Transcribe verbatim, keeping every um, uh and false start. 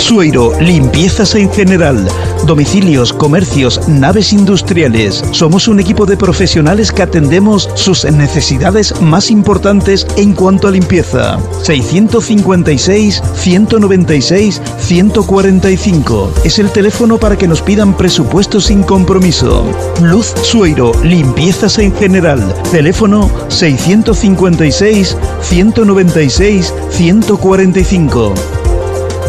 Sueiro, limpiezas en general. Domicilios, comercios, naves industriales. Somos un equipo de profesionales que atendemos sus necesidades más importantes en cuanto a limpieza. seiscientos cincuenta y seis, ciento noventa y seis, ciento cuarenta y cinco. Es el teléfono para que nos pidan presupuestos sin compromiso. Luz Sueiro, limpiezas en general. Teléfono seiscientos cincuenta y seis, ciento noventa y seis, ciento cuarenta y cinco.